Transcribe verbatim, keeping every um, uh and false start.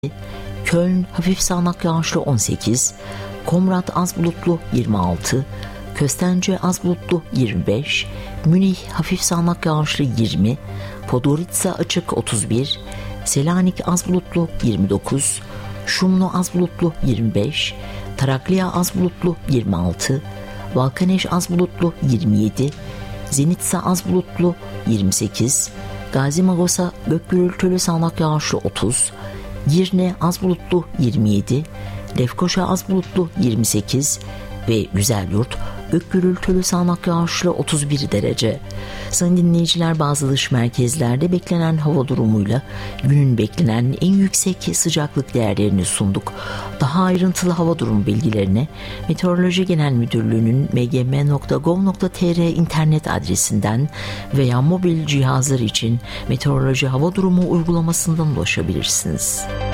Köln hafif sağanak yağışlı on sekiz, Komrat az bulutlu yirmi altı, Köstence az bulutlu yirmi beş, Münih hafif sağanak yağışlı yirmi, Podgorica açık otuz bir, Selanik az bulutlu yirmi dokuz, Şumlu az bulutlu yirmi beş, Tarakliya az bulutlu yirmi altı, Valkaneş az bulutlu yirmi yedi, Zenitsa az bulutlu yirmi sekiz, Gazi Magosa gök gürültülü sağanak yağışlı otuz, Girne az bulutlu yirmi yedi, Lefkoşa az bulutlu yirmi sekiz ve Güzelyurt gök gürültülü sağanak yağışlı otuz bir derece. Sayın dinleyiciler, bazı dış merkezlerde beklenen hava durumuyla günün beklenen en yüksek sıcaklık değerlerini sunduk. Daha ayrıntılı hava durumu bilgilerine Meteoroloji Genel Müdürlüğü'nün m g m nokta gov nokta t r internet adresinden veya mobil cihazlar için meteoroloji hava durumu uygulamasından ulaşabilirsiniz.